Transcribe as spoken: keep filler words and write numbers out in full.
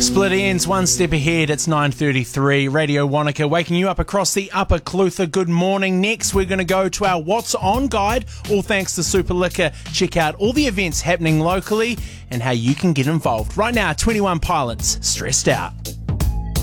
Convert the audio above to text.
Split ends one step ahead. It's nine thirty-three. Radio Wanaka waking you up across the Upper Clutha. Good morning. Next, we're going to go to our What's On guide, all thanks to Super Liquor. Check out all the events happening locally and how you can get involved. Right now, twenty-one Pilots, Stressed Out.